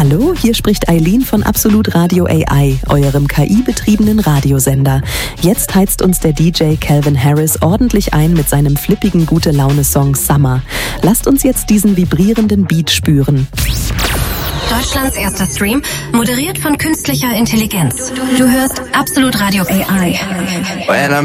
Hallo, hier spricht Eileen von Absolut Radio AI, eurem KI-betriebenen Radiosender. Jetzt heizt uns der DJ Calvin Harris ordentlich ein mit seinem flippigen Gute-Laune-Song Summer. Lasst uns jetzt diesen vibrierenden Beat spüren. Deutschlands erster Stream, moderiert von künstlicher Intelligenz. Du hörst Absolut Radio AI.